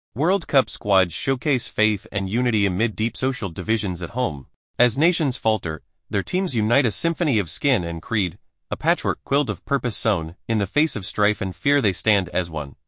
World Cup squads showcase faith and unity amid deep social divisions at home. As nations falter, their teams unite, a symphony of skin and creed, a patchwork quilt of purpose sewn. In the face of strife and fear they stand as one.